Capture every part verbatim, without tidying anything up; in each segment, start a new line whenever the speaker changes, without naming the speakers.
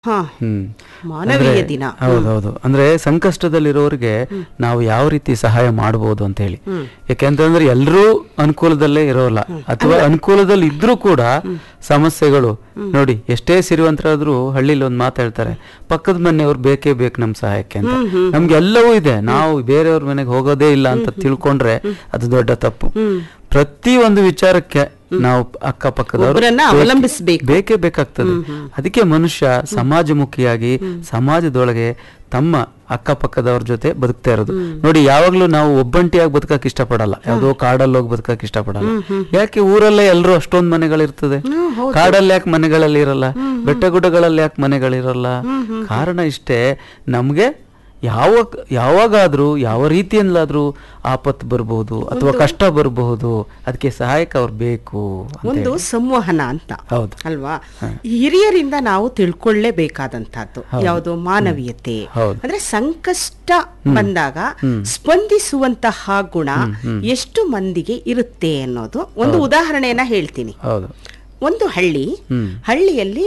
ಹಾ
ಹ್ಮ್
ಮಾನವೀಯ ದಿನ.
ಹೌದೌದು. ಅಂದ್ರೆ ಸಂಕಷ್ಟದಲ್ಲಿರೋರಿಗೆ ನಾವು ಯಾವ ರೀತಿ ಸಹಾಯ ಮಾಡಬಹುದು ಅಂತ ಹೇಳಿ. ಯಾಕೆಂತಂದ್ರೆ ಎಲ್ಲರೂ ಅನುಕೂಲದಲ್ಲೇ ಇರೋಲ್ಲ, ಅಥವಾ ಅನುಕೂಲದಲ್ಲಿ ಇದ್ರೂ ಕೂಡ ಸಮಸ್ಯೆಗಳು ನೋಡಿ. ಎಷ್ಟೇ ಸಿರಿವಂತರಾದ್ರೂ ಹಳ್ಳಿಲಿ ಒಂದ್ ಮಾತು ಹೇಳ್ತಾರೆ, ಪಕ್ಕದ ಮನೆಯವ್ರು ಬೇಕೇ ಬೇಕು ನಮ್ ಸಹಾಯಕ್ಕೆ ಅಂತ. ನಮ್ಗೆ ಎಲ್ಲವೂ ಇದೆ, ನಾವು ಬೇರೆಯವ್ರ ಮನೆಗೆ ಹೋಗೋದೇ ಇಲ್ಲ ಅಂತ ತಿಳ್ಕೊಂಡ್ರೆ ಅದು ದೊಡ್ಡ ತಪ್ಪು. ಪ್ರತಿ ಒಂದು ವಿಚಾರಕ್ಕೆ ನಾವು ಅಕ್ಕಪಕ್ಕದವರು
ಅವಲಂಬಿಸಬೇಕು,
ಬೇಕೇ ಬೇಕಾಗ್ತದೆ. ಅದಕ್ಕೆ ಮನುಷ್ಯ ಸಮಾಜಮುಖಿಯಾಗಿ ಸಮಾಜದೊಳಗೆ ತಮ್ಮ ಅಕ್ಕಪಕ್ಕದವ್ರ ಜೊತೆ ಬದುಕ್ತಾ ಇರೋದು. ನೋಡಿ, ಯಾವಾಗ್ಲೂ ನಾವು ಒಬ್ಬಂಟಿಯಾಗಿ ಬದುಕಕ್ ಇಷ್ಟಪಡಲ್ಲ, ಯಾವ್ದೋ ಕಾಡಲ್ಲಿ ಹೋಗಿ ಬದುಕಕ್ ಇಷ್ಟಪಡಲ್ಲ. ಯಾಕೆ ಊರಲ್ಲೇ ಎಲ್ರು ಅಷ್ಟೊಂದ್ ಮನೆಗಳಿರ್ತದೆ, ಕಾಡಲ್ಲಿ ಯಾಕೆ ಮನೆಗಳಲ್ಲಿ ಇರಲ್ಲ, ಬೆಟ್ಟ ಗುಡ್ಡಗಳಲ್ಲಿ ಯಾಕೆ ಮನೆಗಳಿರಲ್ಲ? ಕಾರಣ ಇಷ್ಟೇ, ನಮ್ಗೆ ಯಾವ ಯಾವಾಗಾದ್ರೂ ಯಾವ ರೀತಿಯಲ್ಲಾದ್ರೂ ಆಪತ್ತು ಬರಬಹುದು ಅಥವಾ ಕಷ್ಟ ಬರಬಹುದು, ಅದಕ್ಕೆ ಸಹಾಯಕ ಅವ್ರು ಬೇಕು.
ಒಂದು ಸಂವಹನ ಅಂತ,
ಹೌದು
ಅಲ್ವಾ? ಹಿರಿಯರಿಂದ ನಾವು ತಿಳ್ಕೊಳ್ಳೇಬೇಕಾದಂತಹದ್ದು ಯಾವುದು? ಮಾನವೀಯತೆ. ಅಂದ್ರೆ ಸಂಕಷ್ಟ ಬಂದಾಗ ಸ್ಪಂದಿಸುವಂತಹ ಗುಣ ಎಷ್ಟು ಮಂದಿಗೆ ಇರುತ್ತೆ ಅನ್ನೋದು ಒಂದು ಉದಾಹರಣೆಯನ್ನ ಹೇಳ್ತೀನಿ. ಒಂದು ಹಳ್ಳಿ, ಹಳ್ಳಿಯಲ್ಲಿ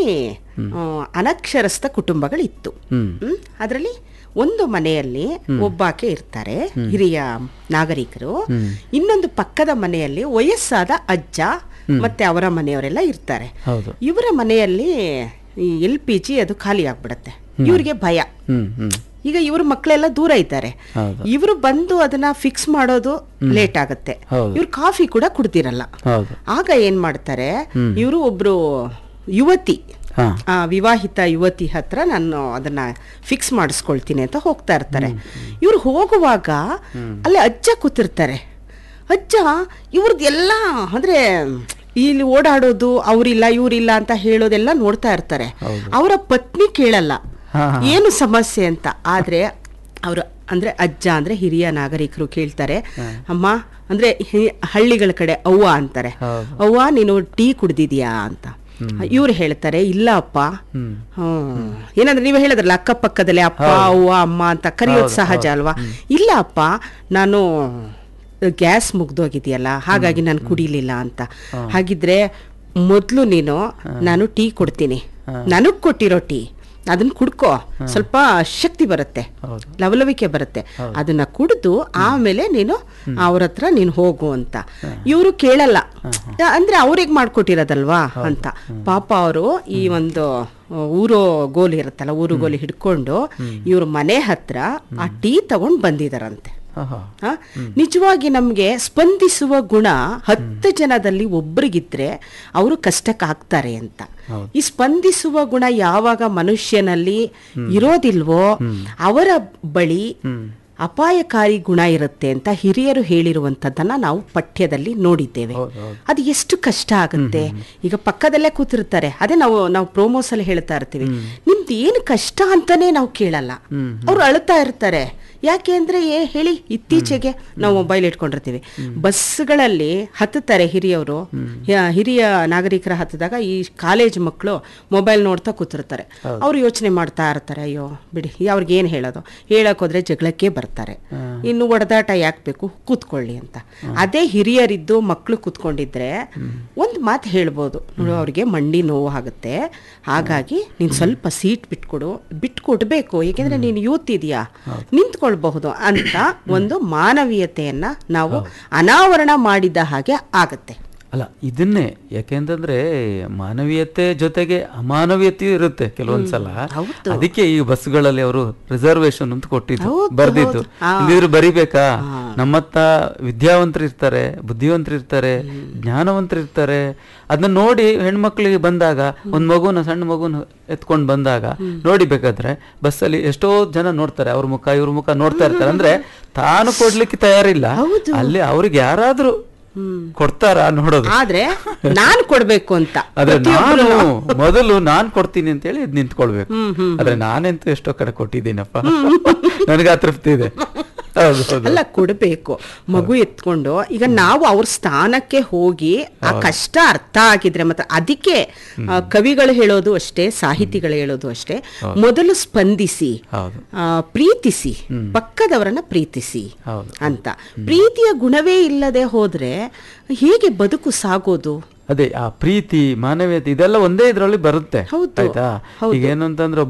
ಅನಕ್ಷರಸ್ಥ ಕುಟುಂಬಗಳಿತ್ತು. ಅದರಲ್ಲಿ ಒಂದು ಮನೆಯಲ್ಲಿ ಒಬ್ಬಾಕೆ ಇರ್ತಾರೆ, ಹಿರಿಯ ನಾಗರಿಕರು. ಇನ್ನೊಂದು ಪಕ್ಕದ ಮನೆಯಲ್ಲಿ ವಯಸ್ಸಾದ ಅಜ್ಜ ಮತ್ತೆ ಅವರ ಮನೆಯವರೆಲ್ಲ ಇರ್ತಾರೆ. ಇವರ ಮನೆಯಲ್ಲಿ ಎಲ್ ಪಿ ಜಿ ಅದು ಖಾಲಿ ಆಗ್ಬಿಡತ್ತೆ. ಇವ್ರಿಗೆ ಭಯ. ಈಗ ಇವ್ರ ಮಕ್ಕಳೆಲ್ಲ ದೂರ ಇದ್ದಾರೆ, ಇವರು ಬಂದು ಅದನ್ನ ಫಿಕ್ಸ್ ಮಾಡೋದು ಲೇಟ್ ಆಗತ್ತೆ. ಇವ್ರು ಕಾಫಿ ಕೂಡ ಕುಡ್ದಿರಲ್ಲ. ಆಗ ಏನ್ ಮಾಡ್ತಾರೆ, ಇವರು ಒಬ್ರು ಯುವತಿ, ಆ ವಿವಾಹಿತ ಯುವತಿ ಹತ್ರ ನಾನು ಅದನ್ನ ಫಿಕ್ಸ್ ಮಾಡಿಸ್ಕೊಳ್ತೀನಿ ಅಂತ ಹೋಗ್ತಾ ಇರ್ತಾರೆ. ಇವ್ರು ಹೋಗುವಾಗ ಅಲ್ಲಿ ಅಜ್ಜ ಕೂತಿರ್ತಾರೆ. ಅಜ್ಜ ಇವ್ರದ್ದು ಎಲ್ಲ ಅಂದ್ರೆ ಇಲ್ಲಿ ಓಡಾಡೋದು, ಅವ್ರಿಲ್ಲ ಇವ್ರಿಲ್ಲ ಅಂತ ಹೇಳೋದೆಲ್ಲ ನೋಡ್ತಾ ಇರ್ತಾರೆ. ಅವರ ಪತ್ನಿ ಕೇಳಲ್ಲ ಏನು ಸಮಸ್ಯೆ ಅಂತ. ಆದ್ರೆ ಅವ್ರ ಅಂದ್ರೆ ಅಜ್ಜ ಅಂದ್ರೆ ಹಿರಿಯ ನಾಗರಿಕರು ಕೇಳ್ತಾರೆ, ಅಮ್ಮ ಅಂದ್ರೆ ಹಳ್ಳಿಗಳ ಕಡೆ ಅವ್ವ ಅಂತಾರೆ, ಅವ್ವ ನೀನು ಟೀ ಕುಡ್ದಿದ್ಯಾ ಅಂತ. ಇವ್ರು ಹೇಳ್ತಾರೆ, ಇಲ್ಲ ಅಪ್ಪ. ಹ್ಮ್ ಏನಂದ್ರೆ ನೀವು ಹೇಳಿದ್ರಲ್ಲ ಅಕ್ಕಪಕ್ಕದಲ್ಲಿ ಅಪ್ಪ ಅವ್ವ ಅಮ್ಮ ಅಂತ ಕರೆಯೋದು ಸಹಜ ಅಲ್ವಾ? ಇಲ್ಲ ಅಪ್ಪ, ನಾನು ಗ್ಯಾಸ್ ಮುಗ್ದೋಗಿದೆಯಲ್ಲ ಹಾಗಾಗಿ ನಾನು ಕುಡಿಲಿಲ್ಲ ಅಂತ. ಹಾಗಿದ್ರೆ ಮೊದ್ಲು ನೀನು ನಾನು ಟೀ ಕೊಡ್ತೀನಿ, ನನಗ್ ಕೊಟ್ಟಿರೋ ಟೀ ಅದನ್ನ ಕುಡ್ಕೋ, ಸ್ವಲ್ಪ ಶಕ್ತಿ ಬರುತ್ತೆ, ಲವಲವಿಕೆ ಬರುತ್ತೆ, ಅದನ್ನ ಕುಡಿದು ಆಮೇಲೆ ನೀನು ಅವ್ರ ಹತ್ರ ನೀನು ಹೋಗು ಅಂತ. ಇವರು ಕೇಳಲ್ಲ, ಅಂದ್ರೆ ಅವ್ರಿಗೆ ಮಾಡ್ಕೊಟ್ಟಿರೋದಲ್ವಾ ಅಂತ. ಪಾಪ ಅವರು ಈ ಒಂದು ಊರು ಗೋಲಿ ಇರುತ್ತಲ್ಲ, ಊರು ಗೋಲಿ ಹಿಡ್ಕೊಂಡು ಇವ್ರ ಮನೆ ಹತ್ರ ಆ ಟೀ ತಗೊಂಡ್ ಬಂದಿದಾರಂತೆ. ನಿಜವಾಗಿ ನಮ್ಗೆ ಸ್ಪಂದಿಸುವ ಗುಣ ಹತ್ತು ಜನದಲ್ಲಿ ಒಬ್ಬರಿಗಿದ್ರೆ ಅವರು ಕಷ್ಟಕ್ಕೆ ಆಗ್ತಾರೆ ಅಂತ. ಈ ಸ್ಪಂದಿಸುವ ಗುಣ ಯಾವಾಗ ಮನುಷ್ಯನಲ್ಲಿ ಇರೋದಿಲ್ವೋ ಅವರ ಬಳಿ ಅಪಾಯಕಾರಿ ಗುಣ ಇರುತ್ತೆ ಅಂತ ಹಿರಿಯರು ಹೇಳಿರುವಂತದ್ದನ್ನ ನಾವು ಪಠ್ಯದಲ್ಲಿ ನೋಡಿದ್ದೇವೆ. ಅದು ಎಷ್ಟು ಕಷ್ಟ ಆಗುತ್ತೆ. ಈಗ ಪಕ್ಕದಲ್ಲೇ ಕೂತಿರ್ತಾರೆ, ಅದೇ ನಾವು ನಾವು ಪ್ರೋಮೋಸ್ ಅಲ್ಲಿ ಹೇಳ್ತಾ ಇರ್ತೀವಿ, ನಿಮ್ದು ಏನು ಕಷ್ಟ ಅಂತಾನೆ ನಾವು ಕೇಳಲ್ಲ. ಅವ್ರು ಅಳ್ತಾ ಇರ್ತಾರೆ. ಯಾಕೆ ಅಂದ್ರೆ ಏ ಹೇಳಿ, ಇತ್ತೀಚೆಗೆ ನಾವು ಮೊಬೈಲ್ ಇಟ್ಕೊಂಡಿರ್ತೀವಿ, ಬಸ್ಗಳಲ್ಲಿ ಹತ್ತುತ್ತಾರೆ ಹಿರಿಯವರು, ಹಿರಿಯ ನಾಗರಿಕರ ಹತ್ತಿದಾಗ ಈ ಕಾಲೇಜ್ ಮಕ್ಕಳು ಮೊಬೈಲ್ ನೋಡ್ತಾ ಕೂತಿರ್ತಾರೆ. ಅವ್ರು ಯೋಚನೆ ಮಾಡ್ತಾ ಇರ್ತಾರೆ, ಅಯ್ಯೋ ಬಿಡಿ ಅವ್ರಿಗೆ ಏನ್ ಹೇಳೋದು, ಹೇಳಕ್ ಹೋದ್ರೆ ಜಗಳಕ್ಕೆ ಬರ್ತಾರೆ, ಇನ್ನು ಒಡೆದಾಟ ಯಾಕೆ ಬೇಕು, ಕೂತ್ಕೊಳ್ಳಿ ಅಂತ. ಅದೇ ಹಿರಿಯರಿದ್ದು ಮಕ್ಕಳು ಕೂತ್ಕೊಂಡಿದ್ರೆ ಒಂದ್ ಮಾತು ಹೇಳ್ಬೋದು, ನೋಡು ಅವ್ರಿಗೆ ಮಂಡಿ ನೋವು ಆಗುತ್ತೆ, ಹಾಗಾಗಿ ನೀನ್ ಸ್ವಲ್ಪ ಸೀಟ್ ಬಿಟ್ಕೊಡು, ಬಿಟ್ಕೊಡ್ಬೇಕು, ಏಕೆಂದ್ರೆ ನೀನ್ ಯೂತ್ ಇದೆಯಾ, ನಿಂತ್ಕೊಳ್ಬಹುದು ಅಂತ ಒಂದು ಮಾನವೀಯತೆಯನ್ನ ನಾವು ಅನಾವರಣ ಮಾಡಿದ ಹಾಗೆ ಆಗತ್ತೆ.
ಅಲ್ಲ, ಇದನ್ನೇ ಯಾಕೆಂತಂದ್ರೆ ಮಾನವೀಯತೆ ಜೊತೆಗೆ ಅಮಾನವೀಯತೆ ಇರುತ್ತೆ ಕೆಲವೊಂದ್ಸಲ. ಅದಕ್ಕೆ ಈ ಬಸ್ಗಳಲ್ಲಿ ಅವರು ರಿಸರ್ವೇಶನ್ ಅಂತ ಕೊಟ್ಟಿದ್ದು, ಬರ್ದಿದ್ದು. ಇಲ್ಲಿದ್ರು ಬರಿಬೇಕಾ? ನಮ್ಮತ್ತ ವಿದ್ಯಾವಂತರು ಇರ್ತಾರೆ, ಬುದ್ಧಿವಂತರು ಇರ್ತಾರೆ, ಜ್ಞಾನವಂತರು ಇರ್ತಾರೆ. ಅದನ್ನ ನೋಡಿ ಹೆಣ್ಮಕ್ಳಿಗೆ ಬಂದಾಗ, ಒಂದ್ ಮಗುನ ಸಣ್ಣ ಮಗುನ ಎತ್ಕೊಂಡ್ ಬಂದಾಗ ನೋಡಿ, ಬೇಕಾದ್ರೆ ಬಸ್ಸಲ್ಲಿ ಎಷ್ಟೋ ಜನ ನೋಡ್ತಾರೆ, ಅವ್ರ ಮುಖ ಇವ್ರ ಮುಖ ನೋಡ್ತಾ ಇರ್ತಾರೆ. ಅಂದ್ರೆ ತಾನು ಕೊಡ್ಲಿಕ್ಕೆ ತಯಾರಿಲ್ಲ, ಅಲ್ಲಿ ಅವ್ರಿಗೆ ಯಾರಾದ್ರೂ ಕೊಡ್ತಾರ ನೋಡೋದು.
ಆದ್ರೆ ನಾನು ಕೊಡ್ಬೇಕು ಅಂತ,
ಆದ್ರೆ ನಾನು ಮೊದಲು ನಾನ್ ಕೊಡ್ತೀನಿ ಅಂತ ಹೇಳಿ ಇದ್ ನಿಂತ್ಕೊಳ್ಬೇಕು. ಆದ್ರೆ ನಾನೆಂತೂ ಎಷ್ಟೋ ಕಡೆ ಕೊಟ್ಟಿದ್ದೀನಪ್ಪ, ನನಗೆ ಆ ತೃಪ್ತಿ ಇದೆ.
ಅಲ್ಲ, ಕೊಡ್ಬೇಕು. ಮಗು ಎತ್ಕೊಂಡು ಈಗ ನಾವು ಅವ್ರ ಸ್ಥಾನಕ್ಕೆ ಹೋಗಿ ಆ ಕಷ್ಟ ಅರ್ಥ ಆಗಿದ್ರೆ ಮಾತ್ರ. ಅದಕ್ಕೆ ಕವಿಗಳು ಹೇಳೋದು ಅಷ್ಟೇ, ಸಾಹಿತಿಗಳು ಹೇಳೋದು ಅಷ್ಟೇ, ಮೊದಲು ಸ್ಪಂದಿಸಿ, ಪ್ರೀತಿಸಿ, ಪಕ್ಕದವರನ್ನ ಪ್ರೀತಿಸಿ ಅಂತ. ಪ್ರೀತಿಯ ಗುಣವೇ ಇಲ್ಲದೆ ಹೋದ್ರೆ ಹೇಗೆ ಬದುಕು ಸಾಗೋದು?
ಅದೇ ಆ ಪ್ರೀತಿ, ಮಾನವೀಯತೆ ಇದೆಲ್ಲ ಒಂದೇ ಇದ್ರಲ್ಲಿ ಬರುತ್ತೆ. ಆಯ್ತಾ? ಈಗ ಏನು ಅಂತಂದ್ರೆ